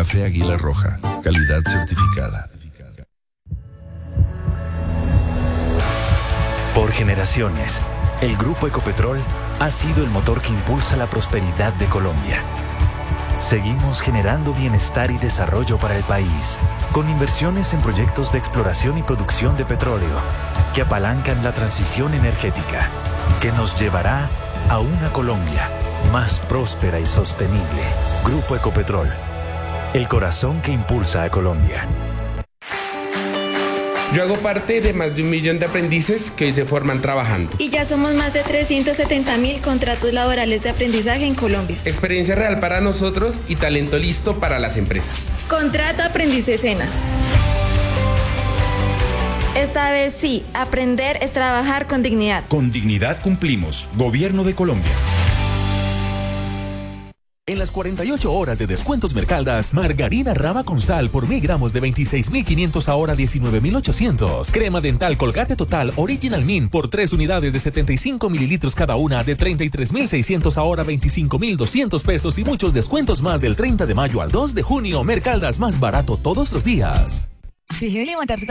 Café Águila Roja, calidad certificada. Por generaciones, el Grupo Ecopetrol ha sido el motor que impulsa la prosperidad de Colombia. Seguimos generando bienestar y desarrollo para el país, con inversiones en proyectos de exploración y producción de petróleo, que apalancan la transición energética, que nos llevará a una Colombia más próspera y sostenible. Grupo Ecopetrol, el corazón que impulsa a Colombia. Yo hago parte de más de 1 millón de aprendices que hoy se forman trabajando. Y ya somos más de 370.000 contratos laborales de aprendizaje en Colombia. Experiencia real para nosotros y talento listo para las empresas. Contrato Aprendiz Sena. Esta vez sí, aprender es trabajar con dignidad. Con dignidad cumplimos. Gobierno de Colombia. En las 48 horas de descuentos Mercaldas, margarina raba con sal por 1000 gramos de 26.500 ahora 19.800. Crema dental Colgate Total Original Min por 3 unidades de 75 mililitros cada una de 33.600 ahora 25.200 pesos y muchos descuentos más del 30 de mayo al 2 de junio. Mercaldas, más barato todos los días.